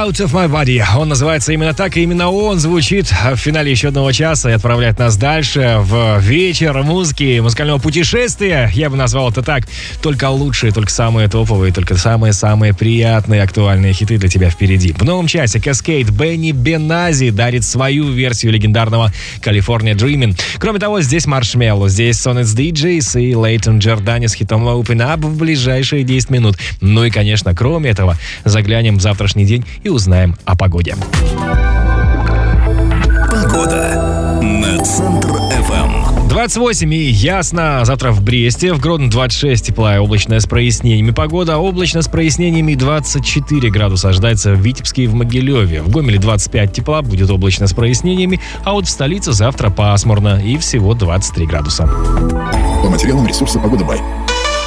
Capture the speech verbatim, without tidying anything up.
Out of My Body. Он называется именно так, и именно он звучит в финале еще одного часа и отправляет нас дальше в вечер музыки, музыкального путешествия. Я бы назвал это так. Только лучшие, только самые топовые, только самые-самые приятные, актуальные хиты для тебя впереди. В новом часе Cascade Бенни Бенази дарит свою версию легендарного California Dreamin'. Кроме того, здесь Marshmello, здесь Sonic ди джей и Лейтон Джордани с хитом Open Up в ближайшие десять минут. Ну и, конечно, кроме этого, заглянем в завтрашний день и узнаем о погоде. Погода на Центр эф эм. двадцать восемь и ясно. Завтра в Бресте, в Гродно двадцать шесть тепла и облачная с прояснениями. Погода облачно с прояснениями, двадцать четыре градуса ожидается в Витебске и в Могилеве. В Гомеле двадцать пять тепла, будет облачно с прояснениями, а вот в столице завтра пасмурно и всего двадцать три градуса. По материалам ресурса «Погода Бай».